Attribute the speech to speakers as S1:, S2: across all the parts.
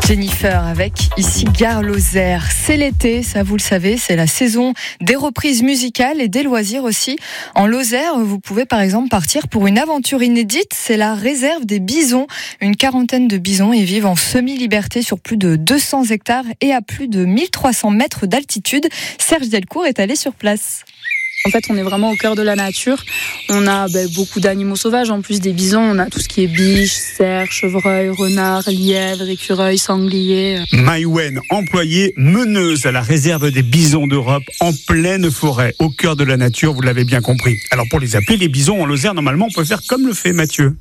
S1: Jennifer avec ici Gare Lozère. C'est l'été, ça vous le savez, c'est la saison des reprises musicales et des loisirs aussi. En Lozère, vous pouvez par exemple partir pour une aventure inédite, c'est la réserve des bisons. Une quarantaine de bisons y vivent en semi-liberté sur plus de 200 hectares et à plus de 1300 mètres d'altitude. Serge Delcourt est allé sur place.
S2: En fait, on est vraiment au cœur de la nature. On a beaucoup d'animaux sauvages. En plus des bisons, on a tout ce qui est biches, cerfs, chevreuils, renards, lièvres, écureuils, sangliers.
S3: Maïwen, employée meneuse à la réserve des bisons d'Europe, en pleine forêt, au cœur de la nature, vous l'avez bien compris. Alors pour les appeler, les bisons en Lozère, normalement, on peut faire comme le fait Mathieu.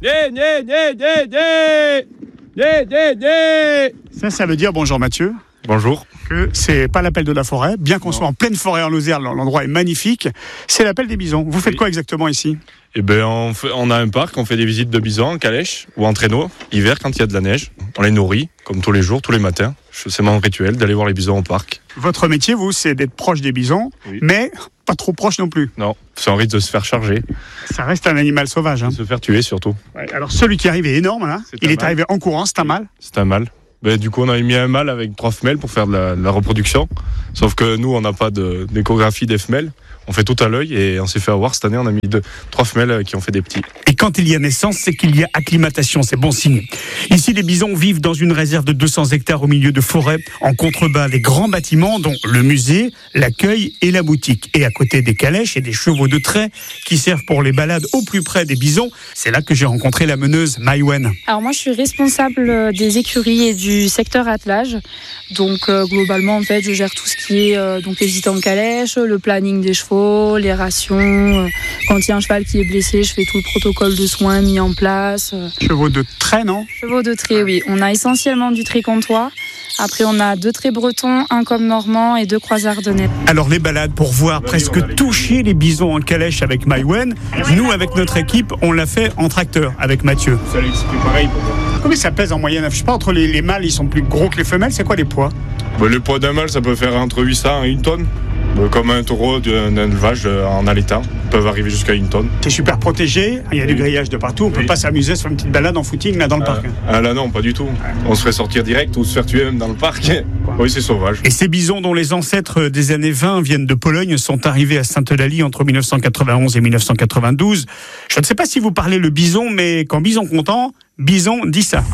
S3: Ça veut dire bonjour Mathieu.
S4: Bonjour.
S3: Que c'est pas l'appel de la forêt, bien qu'on soit en pleine forêt en Lozère, l'endroit est magnifique, c'est l'appel des bisons. Vous faites quoi exactement ici ?
S4: Eh ben, on a un parc, on fait des visites de bisons en calèche ou en traîneau, hiver quand il y a de la neige. On les nourrit, comme tous les jours, tous les matins. C'est mon rituel d'aller voir les bisons au parc.
S3: Votre métier, vous, c'est d'être proche des bisons, oui. Mais pas trop proche non plus.
S4: Non, c'est un risque de se faire charger.
S3: Ça reste un animal sauvage.
S4: Se faire tuer surtout.
S3: Ouais, alors celui qui arrive est énorme, là. Il est arrivé en courant, c'est un mâle.
S4: C'est un mâle. Du coup, on a mis un mâle avec 3 femelles pour faire de la reproduction. Sauf que nous, on n'a pas d'échographie des femelles. On fait tout à l'œil et on s'est fait avoir cette année. On a mis 3 femelles qui ont fait des petits.
S3: Et quand il y a naissance, c'est qu'il y a acclimatation, c'est bon signe. Ici, les bisons vivent dans une réserve de 200 hectares au milieu de forêts, en contrebas des grands bâtiments, dont le musée, l'accueil et la boutique. Et à côté des calèches et des chevaux de trait qui servent pour les balades au plus près des bisons. C'est là que j'ai rencontré la meneuse Maïwen.
S2: Alors moi, je suis responsable des écuries et du secteur attelage. Donc globalement, en fait, je gère tout ce qui est donc les visites en calèche, le planning des chevaux, les rations. Quand il y a un cheval qui est blessé, je fais tout le protocole de soins mis en place.
S3: Chevaux de trait, non ?
S2: Chevaux de trait, oui. On a essentiellement du trait comtois. Après, on a 2 traits bretons, un comme normand et 2 croisés ardennais.
S3: Alors, les balades pour voir presque toucher les bisons en calèche avec Maïwen. Nous, avec notre équipe, on l'a fait en tracteur avec Mathieu.
S4: C'est pareil pour moi.
S3: Combien ça pèse en moyenne ? Je sais pas, entre les mâles, ils sont plus gros que les femelles. C'est quoi les poids ?
S4: Le poids d'un mâle, ça peut faire entre 800 et 1 tonne. Comme un taureau d'un élevage en allaitant, peuvent arriver jusqu'à 1 tonne.
S3: C'est super protégé, il y a du grillage de partout, on peut pas s'amuser sur une petite balade en footing là dans le parc.
S4: Là non, pas du tout. On se ferait sortir direct ou se faire tuer même dans le parc. Oui, c'est sauvage.
S3: Et ces bisons dont les ancêtres des années 20 viennent de Pologne sont arrivés à Sainte-Eulalie entre 1991 et 1992. Je ne sais pas si vous parlez le bison, mais quand bison content, bison dit ça.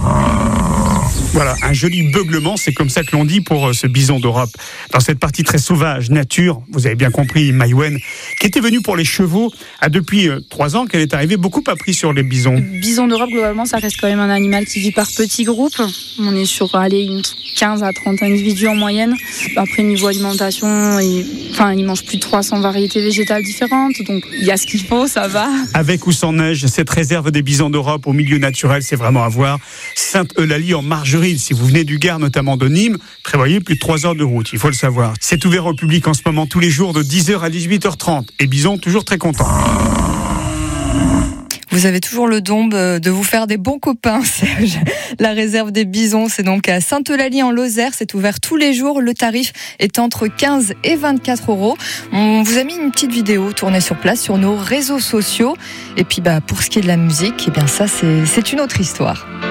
S3: Voilà, un joli beuglement, c'est comme ça que l'on dit pour ce bison d'Europe. Dans cette partie très sauvage, nature, vous avez bien compris, Maïwen, qui était venue pour les chevaux, a depuis 3 ans qu'elle est arrivée, beaucoup appris sur les bisons.
S2: Le bison d'Europe, globalement, ça reste quand même un animal qui vit par petits groupes. On est sur une 15 à 30 individus en moyenne. Après, niveau alimentation, il mange plus de 300 variétés végétales différentes, donc il y a ce qu'il faut, ça va.
S3: Avec ou sans neige, cette réserve des bisons d'Europe au milieu naturel, c'est vraiment à voir. Sainte-Eulalie en Margeride. Si vous venez du Gard, notamment de Nîmes, prévoyez plus de 3 heures de route, il faut le savoir. C'est ouvert au public en ce moment tous les jours de 10h à 18h30. Et Bison, toujours très content.
S1: Vous avez toujours le don de vous faire des bons copains, Serge. La réserve des bisons, c'est donc à Sainte-Eulalie en Lozère. C'est ouvert tous les jours. Le tarif est entre 15 et 24 €. On vous a mis une petite vidéo tournée sur place sur nos réseaux sociaux. Et puis, pour ce qui est de la musique, ça, c'est une autre histoire.